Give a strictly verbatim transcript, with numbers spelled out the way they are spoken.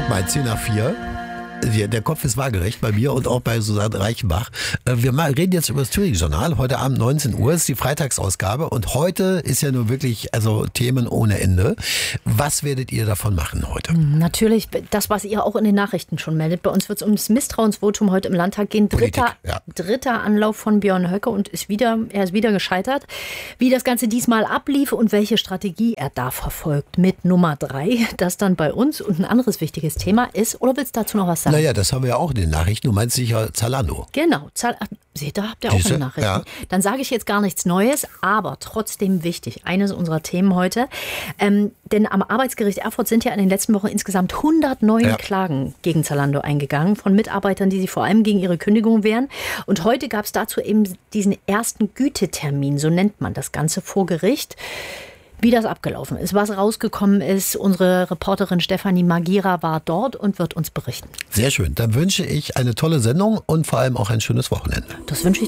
Mal zehn nach vier. Der Kopf ist waagerecht bei mir und auch bei Susanne Reichenbach. Wir reden jetzt über das Thüringen-Journal. Heute Abend neunzehn Uhr ist die Freitagsausgabe und heute ist ja nur wirklich also Themen ohne Ende. Was werdet ihr davon machen heute? Natürlich das, was ihr auch in den Nachrichten schon meldet. Bei uns wird es ums Misstrauensvotum heute im Landtag gehen. Dritter, Politik, ja. dritter Anlauf von Björn Höcke und ist wieder, er ist wieder gescheitert. Wie das Ganze diesmal ablief und welche Strategie er da verfolgt mit Nummer drei, das dann bei uns. Und ein anderes wichtiges Thema ist, oder willst du dazu noch was sagen? Naja, das haben wir ja auch in den Nachrichten. Du meinst sicher Zalando. Genau. Zal- Ach, seht ihr, habt ihr auch Diese, in Nachrichten. ja. Dann sage ich jetzt gar nichts Neues, aber trotzdem wichtig. Eines unserer Themen heute. Ähm, denn am Arbeitsgericht Erfurt sind ja in den letzten Wochen insgesamt hundertneun Ja. Klagen gegen Zalando eingegangen von Mitarbeitern, die sich vor allem gegen ihre Kündigung wehren. Und heute gab es dazu eben diesen ersten Gütetermin, so nennt man das Ganze, vor Gericht. Wie das abgelaufen ist, was rausgekommen ist. Unsere Reporterin Stefanie Magira war dort und wird uns berichten. Sehr schön. Dann wünsche ich eine tolle Sendung und vor allem auch ein schönes Wochenende. Das wünsche ich